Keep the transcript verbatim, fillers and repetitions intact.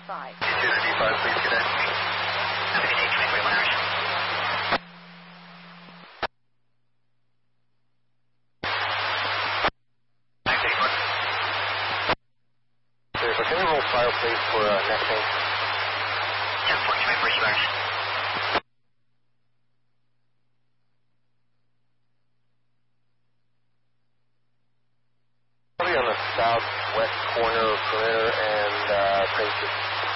five. two to the D five, please connect. Have a good day, twenty-one hours. Can we roll file, please, for uh, next thing? ten four, twenty-four hours. Probably on the southwest corner of perimeter and uh, Prince